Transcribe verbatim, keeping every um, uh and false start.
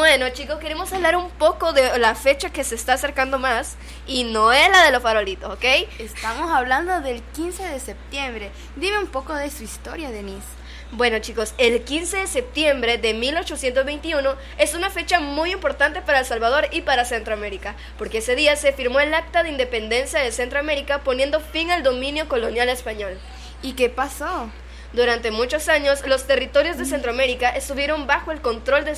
Bueno, chicos, queremos hablar un poco de la fecha que se está acercando más y no es la de los farolitos, ¿ok? Estamos hablando del quince de septiembre. Dime un poco de su historia, Denise. Bueno, chicos, el quince de septiembre de mil ochocientos veintiuno es una fecha muy importante para El Salvador y para Centroamérica, porque ese día se firmó el Acta de Independencia de Centroamérica poniendo fin al dominio colonial español. ¿Y qué pasó? Durante muchos años, los territorios de Centroamérica estuvieron bajo el control de